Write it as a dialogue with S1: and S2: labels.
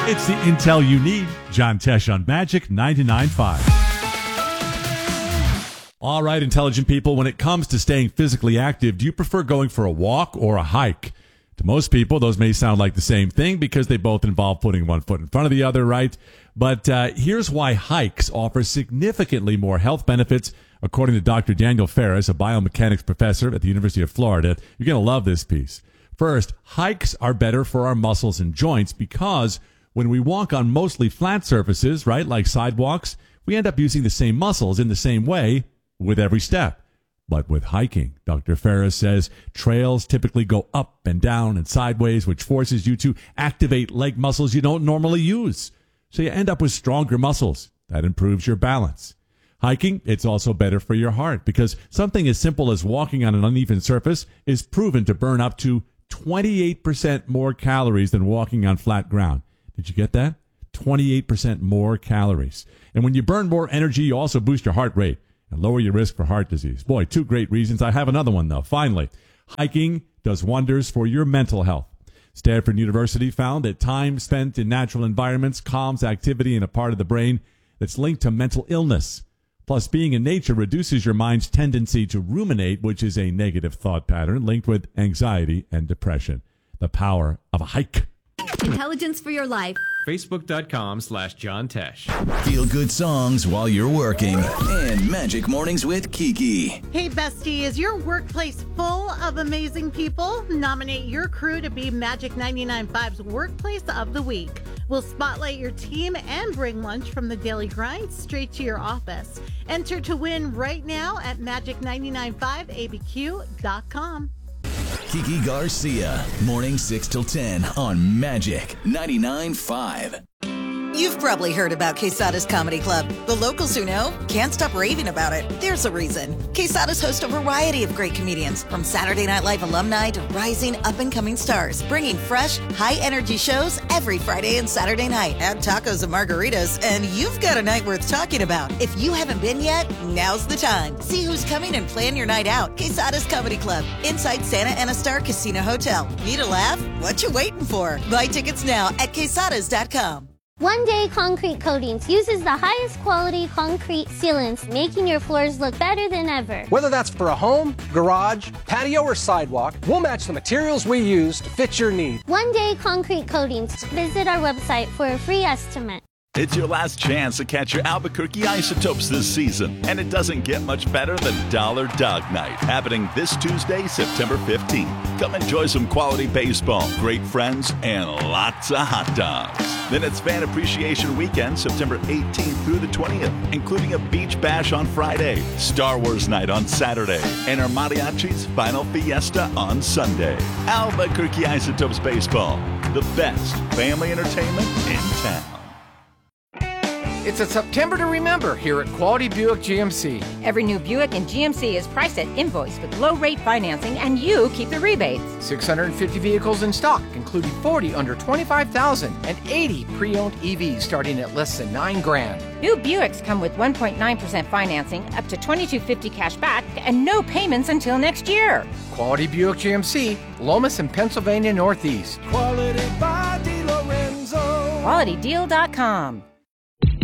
S1: It's the intel you need. John Tesh on Magic 99.5. All right, intelligent people, when it comes to staying physically active, do you prefer going for a walk or a hike? To most people, those may sound like the same thing because they both involve putting one foot in front of the other, right? But here's why hikes offer significantly more health benefits, according to Dr. Daniel Ferris, a biomechanics professor at the University of Florida. You're going to love this piece. First, hikes are better for our muscles and joints because when we walk on mostly flat surfaces, right, like sidewalks, we end up using the same muscles in the same way with every step. But with hiking, Dr. Ferris says, trails typically go up and down and sideways, which forces you to activate leg muscles you don't normally use. So you end up with stronger muscles. That improves your balance. Hiking, it's also better for your heart because something as simple as walking on an uneven surface is proven to burn up to 28% more calories than walking on flat ground. Did you get that? 28% more calories. And when you burn more energy, you also boost your heart rate and lower your risk for heart disease. Boy, two great reasons. I have another one, though. Finally, hiking does wonders for your mental health. Stanford University found that time spent in natural environments calms activity in a part of the brain that's linked to mental illness. Plus, being in nature reduces your mind's tendency to ruminate, which is a negative thought pattern linked with anxiety and depression. The power of a hike.
S2: Intelligence for your life.
S3: Facebook.com/John Tesh.
S4: Feel good songs while you're working. And Magic Mornings with Kiki.
S5: Hey, bestie, is your workplace full of amazing people? Nominate your crew to be Magic 99.5's Workplace of the Week. We'll spotlight your team and bring lunch from the daily grind straight to your office. Enter to win right now at magic995abq.com.
S4: Kiki Garcia, morning 6 till 10 on Magic 99.5.
S6: You've probably heard about Quesada's Comedy Club. The locals who know can't stop raving about it. There's a reason. Quesada's host a variety of great comedians, from Saturday Night Live alumni to rising up-and-coming stars, bringing fresh, high-energy shows every Friday and Saturday night. Add tacos and margaritas, and you've got a night worth talking about. If you haven't been yet, now's the time. See who's coming and plan your night out. Quesada's Comedy Club, inside Santa Ana Star Casino Hotel. Need a laugh? What you waiting for? Buy tickets now at quesadas.com.
S7: One Day Concrete Coatings uses the highest quality concrete sealants, making your floors look better than ever.
S8: Whether that's for a home, garage, patio, or sidewalk, we'll match the materials we use to fit your needs.
S7: One Day Concrete Coatings. Visit our website for a free estimate.
S9: It's your last chance to catch your Albuquerque Isotopes this season, and it doesn't get much better than Dollar Dog Night, happening this Tuesday, September 15th. Come enjoy some quality baseball, great friends, and lots of hot dogs. Then it's Fan Appreciation Weekend, September 18th through the 20th, including a beach bash on Friday, Star Wars Night on Saturday, and our Mariachi's Final Fiesta on Sunday. Albuquerque Isotopes Baseball, the best family entertainment in town.
S8: It's a September to remember here at Quality Buick GMC.
S10: Every new Buick in GMC is priced at invoice with low-rate financing, and you keep the rebates.
S8: 650 vehicles in stock, including 40 under $25,000 and 80 pre-owned EVs starting at less than $9,000.
S10: New Buicks come with 1.9% financing, up to $2,250 cash back, and no payments until next year.
S8: Quality Buick GMC, Lomas and Pennsylvania Northeast.
S11: Quality by DeLorenzo.
S10: QualityDeal.com.